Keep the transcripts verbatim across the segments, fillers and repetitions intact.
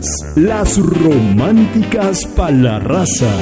Románticas, las románticas pa' la raza.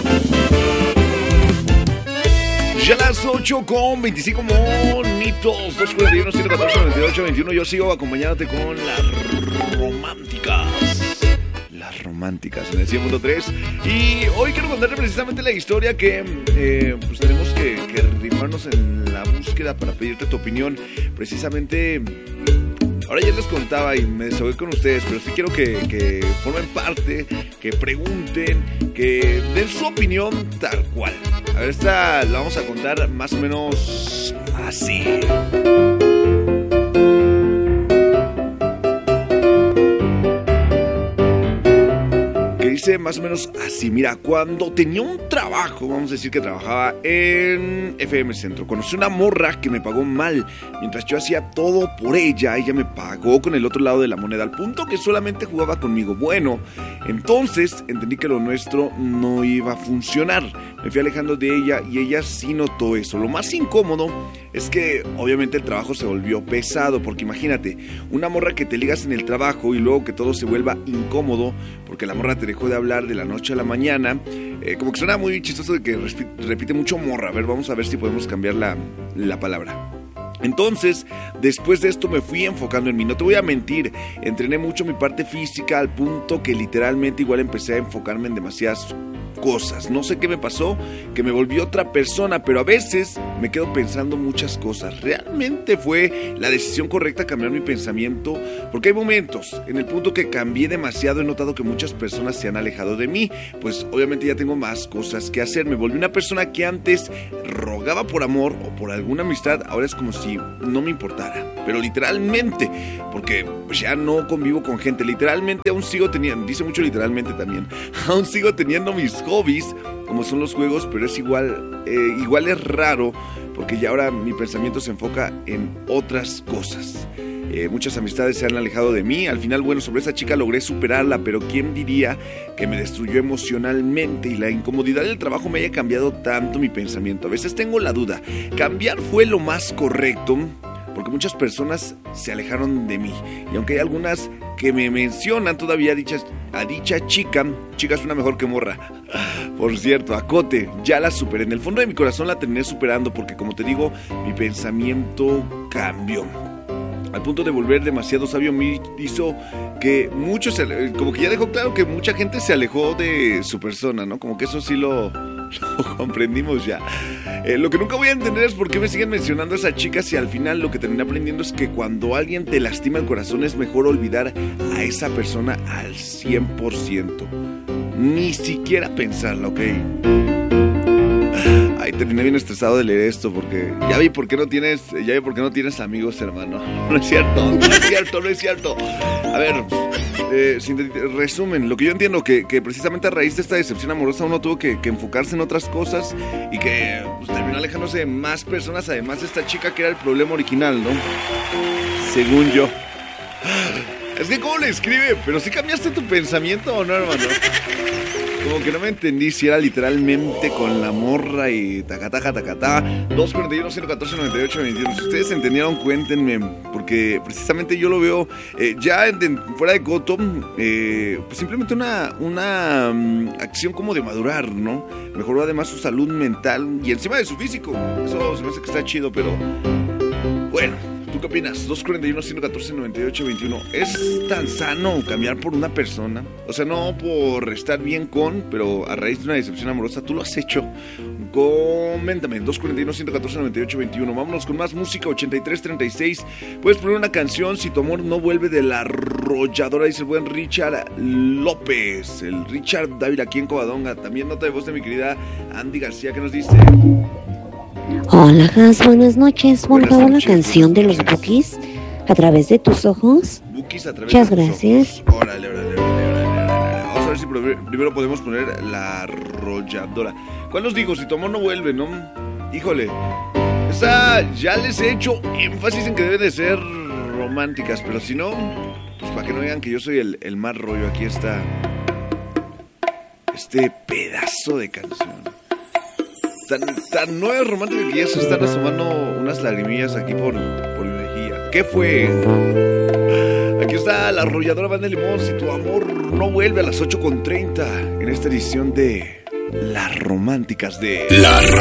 Ya las ocho con veinticinco monitos, dos cuarenta y uno, ciento catorce, noventa y ocho, veintiuno. Yo sigo acompañándote con las románticas. Las románticas en el cien punto tres. Y hoy quiero contarte precisamente la historia que eh, pues tenemos que, que rifarnos en la búsqueda para pedirte tu opinión. Precisamente, ahora ya les contaba y me desahogué con ustedes, pero sí quiero que, que formen parte, que pregunten, que den su opinión tal cual. A ver, esta la vamos a contar más o menos así. Dice más o menos así, mira, cuando tenía un trabajo, vamos a decir que trabajaba en F M Centro, conocí una morra que me pagó mal, mientras yo hacía todo por ella, ella me pagó con el otro lado de la moneda, al punto que solamente jugaba conmigo. Bueno, entonces entendí que lo nuestro no iba a funcionar, me fui alejando de ella y ella sí notó eso. Lo más incómodo es que obviamente el trabajo se volvió pesado, porque imagínate, una morra que te ligas en el trabajo y luego que todo se vuelva incómodo, porque la morra te dejó de hablar de la noche a la mañana, eh, como que suena muy chistoso de que repite, repite mucho morra. A ver, vamos a ver si podemos cambiar la, la palabra. Entonces, después de esto me fui enfocando en mí. No te voy a mentir, entrené mucho mi parte física al punto que literalmente igual empecé a enfocarme en demasiadas cosas. No sé qué me pasó, que me volví otra persona, pero a veces me quedo pensando muchas cosas. ¿Realmente fue la decisión correcta cambiar mi pensamiento? Porque hay momentos en el punto que cambié demasiado. He notado que muchas personas se han alejado de mí, pues obviamente ya tengo más cosas que hacer. Me volví una persona que antes rogaba por amor o por alguna amistad, ahora es como si no me importara, pero literalmente, porque ya no convivo con gente. Literalmente aún sigo teniendo, dice mucho literalmente también, aún sigo teniendo mis hobbies, como son los juegos, pero es igual, eh, igual es raro, porque ya ahora mi pensamiento se enfoca en otras cosas. Eh, muchas amistades se han alejado de mí. Al final, bueno, sobre esa chica logré superarla, pero ¿quién diría que me destruyó emocionalmente y la incomodidad del trabajo me haya cambiado tanto mi pensamiento? A veces tengo la duda, ¿cambiar fue lo más correcto? Porque muchas personas se alejaron de mí, y aunque hay algunas que me mencionan todavía a dicha, a dicha chica, chica es una mejor que morra. Por cierto, acote, ya la superé. En el fondo de mi corazón la terminé superando, porque como te digo, mi pensamiento cambió. Al punto de volver demasiado sabio, me hizo que muchos, como que ya dejó claro que mucha gente se alejó de su persona, ¿no? Como que eso sí lo, lo comprendimos ya. Eh, lo que nunca voy a entender es por qué me siguen mencionando a esa chica, si al final lo que terminé aprendiendo es que cuando alguien te lastima el corazón es mejor olvidar a esa persona al cien por ciento. Ni siquiera pensarla, ¿ok? Ay, terminé bien estresado de leer esto, porque ya vi por qué no tienes, ya vi por qué no tienes amigos, hermano. No es cierto, no es cierto, no es cierto. A ver, eh, resumen, lo que yo entiendo que, que precisamente a raíz de esta decepción amorosa uno tuvo que, que enfocarse en otras cosas y que pues, terminó alejándose de más personas, además de esta chica que era el problema original, ¿no? Según yo. Es que ¿cómo le escribe? ¿Pero si cambiaste tu pensamiento o no, hermano? Como que no me entendí si era literalmente con la morra y tacataca, tacatá. Dos cuarenta y uno, ciento catorce, noventa y ocho, veintiuno. Si ustedes entendieron, cuéntenme, porque precisamente yo lo veo eh, ya en, fuera de coto, eh, pues simplemente una, una um, acción como de madurar, ¿no? Mejoró además su salud mental y encima de su físico. Eso se me hace que está chido, pero bueno. ¿Tú qué opinas? dos cuarenta y uno, ciento catorce, noventa y ocho, veintiuno. ¿Es tan sano cambiar por una persona? O sea, no por estar bien con, pero a raíz de una decepción amorosa, ¿tú lo has hecho? Coméntame, dos cuarenta y uno, ciento catorce, noventa y ocho, veintiuno. Vámonos con más música, ochenta y tres, treinta y seis. Puedes poner una canción, Si tu amor no vuelve, de La Arrolladora, dice el buen Richard López. El Richard David aquí en Covadonga. También nota de voz de mi querida Andy García, que nos dice... Hola, Jas, buenas noches. Por favor, la canción de los Bukis, A través de tus ojos. Bukis, a través Muchas de tus gracias. ojos. Órale, órale, órale, órale, órale. Vamos a ver si primero podemos poner La Arrolladora. ¿Cuál nos dijo? Si tu amor no vuelve, ¿no? Híjole, esa ya les he hecho énfasis en que deben de ser románticas, pero si no, pues para que no digan que yo soy el, el más rollo. Aquí está este pedazo de canción. Tan, tan no es romántica que ya se están asomando unas lagrimillas aquí por, por mi mejilla. ¿Qué fue? Aquí está la arrolladora Banda de Limón. Si tu amor no vuelve a las ocho con treinta en esta edición de Las Románticas de La